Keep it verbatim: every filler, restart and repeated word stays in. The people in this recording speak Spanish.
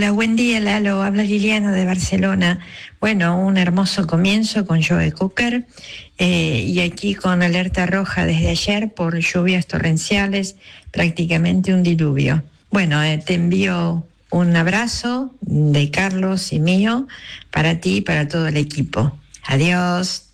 Hola, buen día, Lalo. Habla Liliana de Barcelona. Bueno, un hermoso comienzo con Joe Cocker eh, y aquí con alerta roja desde ayer por lluvias torrenciales, prácticamente un diluvio. Bueno, eh, te envío un abrazo de Carlos y mío para ti y para todo el equipo. Adiós.